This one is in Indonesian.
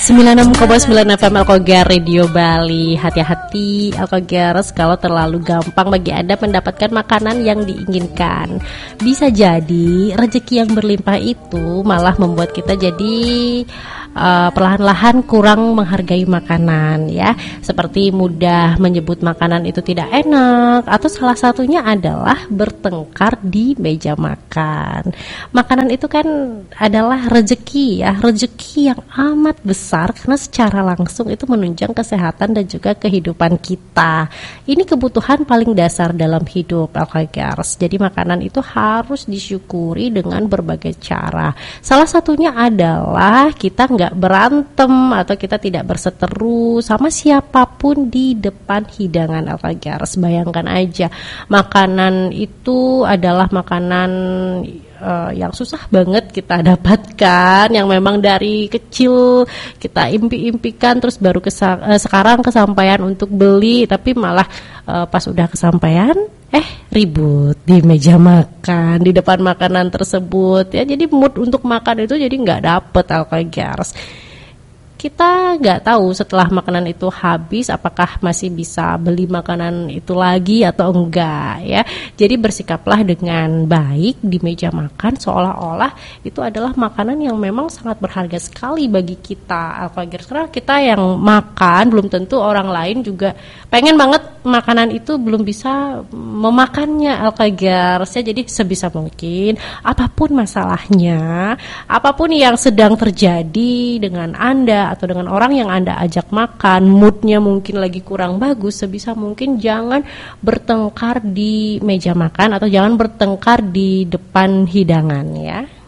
96,9 FM Alkogar Radio Bali. Hati-hati Alkogers kalau terlalu gampang bagi Anda mendapatkan makanan yang diinginkan. Bisa jadi rezeki yang berlimpah itu malah membuat kita jadi perlahan-lahan kurang menghargai makanan ya. Seperti mudah menyebut makanan itu tidak enak, atau salah satunya adalah bertengkar di meja makan. Makanan itu kan adalah rezeki ya, rezeki yang amat besar karena secara langsung itu menunjang kesehatan dan juga kehidupan kita. Ini kebutuhan paling dasar dalam hidup Alkogers. Jadi makanan itu harus disyukuri dengan berbagai cara. Salah satunya adalah kita nggak berantem atau kita tidak berseteru sama siapapun di depan hidangan Alkogers. Bayangkan aja, makanan itu adalah makanan yang susah banget kita dapatkan, yang memang dari kecil kita impi-impikan, terus baru sekarang kesampaian untuk beli, tapi malah pas udah kesampaian ribut di meja makan, di depan makanan tersebut ya. Jadi mood untuk makan itu jadi nggak dapet Alkogers. Kita nggak tahu setelah makanan itu habis apakah masih bisa beli makanan itu lagi atau enggak ya. Jadi bersikaplah dengan baik di meja makan, seolah-olah itu adalah makanan yang memang sangat berharga sekali bagi kita Alkogers. Karena kita yang makan belum tentu orang lain juga pengen banget makanan itu belum bisa memakannya Alkogers ya. Jadi sebisa mungkin apapun masalahnya, apapun yang sedang terjadi dengan Anda atau dengan orang yang Anda ajak makan, moodnya mungkin lagi kurang bagus, sebisa mungkin jangan bertengkar di meja makan atau jangan bertengkar di depan hidangan ya.